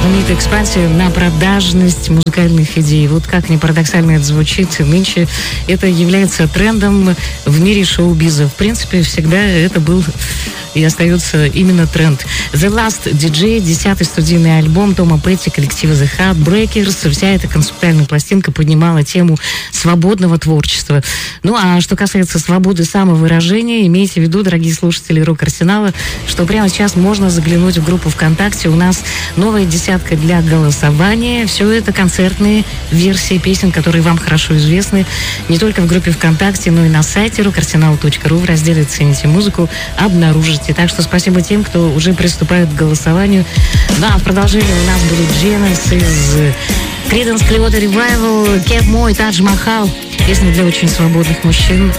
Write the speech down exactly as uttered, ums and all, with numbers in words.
знаменитая экспансия на продажность музыкальных идей. Вот как ни парадоксально это звучит, нынче это является трендом в мире шоу-биза. В принципе, всегда это был и остается именно тренд. The Last ди джей, десятый студийный альбом Тома Петти, коллектива The Heartbreakers. Вся эта концептуальная пластинка поднимала тему свободного творчества. Ну, а что касается свободы самовыражения, имейте в виду, дорогие слушатели Рок-Арсенала, что прямо сейчас можно заглянуть в группу ВКонтакте. У нас новая десятка для голосования. Все это концертные версии песен, которые вам хорошо известны. Не только в группе ВКонтакте, но и на сайте рок арсенал точка ру в разделе «Цените музыку» обнаружите. Так что спасибо тем, кто уже приступает к голосованию. Ну, а в продолжении у нас будут Genesis из Creedence Clearwater Revival, Кэп Мо и Тадж Махал. Песня для очень свободных мужчин.